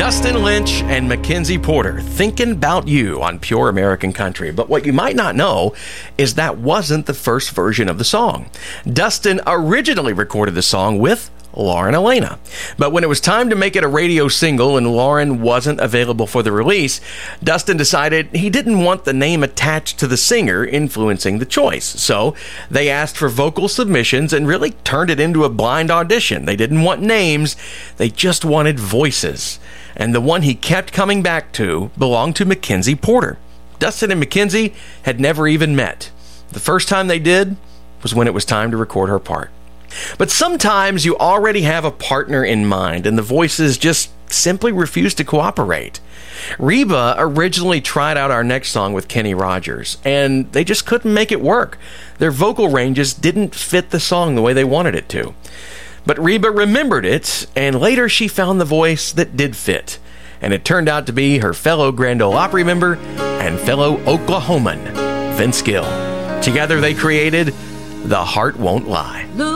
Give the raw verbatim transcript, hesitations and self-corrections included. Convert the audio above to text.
Dustin Lynch and Mackenzie Porter, Thinking About You on Pure American Country. But what you might not know is that wasn't the first version of the song. Dustin originally recorded the song with Lauren Alaina. But when it was time to make it a radio single and Lauren wasn't available for the release, Dustin decided he didn't want the name attached to the singer influencing the choice. So they asked for vocal submissions and really turned it into a blind audition. They didn't want names, they just wanted voices. And the one he kept coming back to belonged to Mackenzie Porter. Dustin and Mackenzie had never even met. The first time they did was when it was time to record her part. But sometimes you already have a partner in mind and the voices just simply refuse to cooperate. Reba originally tried out our next song with Kenny Rogers, and they just couldn't make it work. Their vocal ranges didn't fit the song the way they wanted it to. But Reba remembered it, and later she found the voice that did fit. And it turned out to be her fellow Grand Ole Opry member and fellow Oklahoman, Vince Gill. Together they created The Heart Won't Lie.